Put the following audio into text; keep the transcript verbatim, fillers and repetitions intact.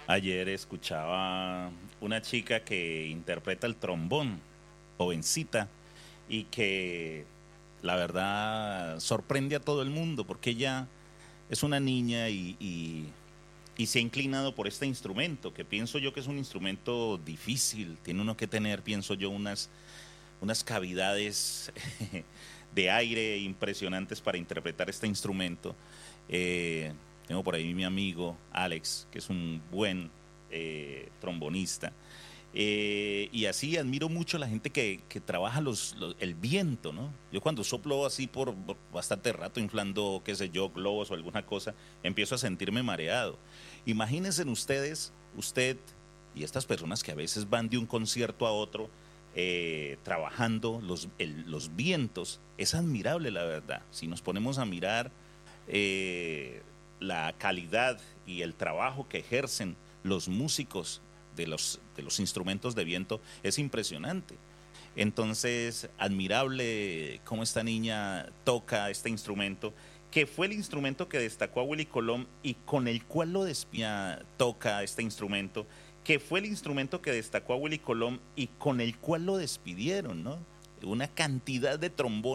Ayer escuchaba una chica que interpreta el trombón, jovencita, y que la verdad sorprende a todo el mundo porque ella es una niña y, y- y se ha inclinado por este instrumento, que pienso yo que es un instrumento difícil. Tiene uno que tener, pienso yo, unas, unas cavidades de aire impresionantes para interpretar este instrumento. Eh, Tengo por ahí mi amigo Alex, que es un buen eh, trombonista. Eh, y así admiro mucho a la gente que, que trabaja los, los- el viento, ¿no? Yo cuando soplo así por, por bastante rato inflando, qué sé yo, globos o alguna cosa, empiezo a sentirme mareado. Imagínense ustedes, usted y estas personas que a veces van de un concierto a otro eh, trabajando los, el- los vientos. Es admirable, la verdad. Si nos ponemos a mirar eh, la calidad y el trabajo que ejercen los músicos de los, de los instrumentos de viento es impresionante. Entonces, admirable cómo esta niña toca este instrumento, que fue el instrumento que destacó a Willy Colón y con el cual lo despía, toca este instrumento, que fue el instrumento que destacó a Willy Colón y con el cual lo despidieron, ¿no? Una cantidad de trombones